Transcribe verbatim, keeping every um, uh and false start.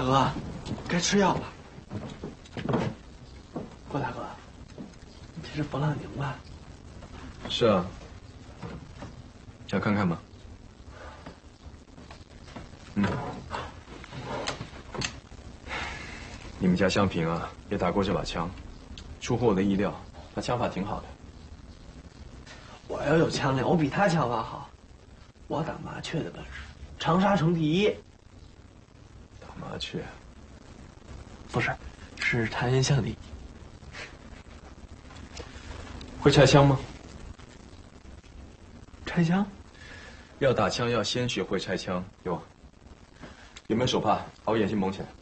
大哥，该吃药了。郭大哥，这是防浪宁吧？ 是啊，想看看吗？嗯。你们家香萍啊，也打过这把枪，出乎我的意料，她枪法挺好的。 我要有枪练，我比他枪法好。我打麻雀的本事，长沙城第一。 打麻雀？ 不是，是察言巷里。 会拆枪吗？ 拆枪？ 要打枪要先学会拆枪，有吗？有没有手帕？把我眼睛蒙起来。